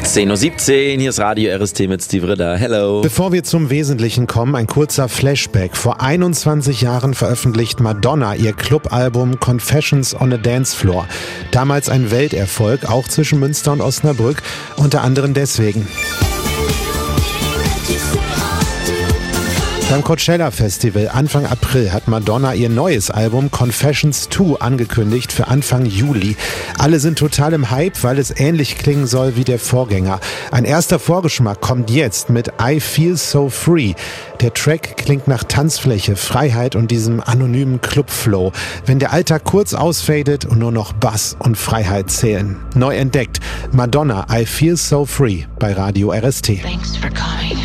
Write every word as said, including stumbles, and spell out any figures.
zehn Uhr siebzehn, hier ist Radio R S T mit Steve Ritter. Hello. Bevor wir zum Wesentlichen kommen, ein kurzer Flashback. Vor einundzwanzig Jahren veröffentlicht Madonna ihr Clubalbum Confessions on a Dance Floor. Damals ein Welterfolg, auch zwischen Münster und Osnabrück, unter anderem deswegen. Beim Coachella Festival Anfang April hat Madonna ihr neues Album Confessions zwei angekündigt für Anfang Juli. Alle sind total im Hype, weil es ähnlich klingen soll wie der Vorgänger. Ein erster Vorgeschmack kommt jetzt mit I Feel So Free. Der Track klingt nach Tanzfläche, Freiheit und diesem anonymen Clubflow. Wenn der Alltag kurz ausfadet und nur noch Bass und Freiheit zählen. Neu entdeckt, Madonna I Feel So Free bei Radio R S T. Thanks for coming.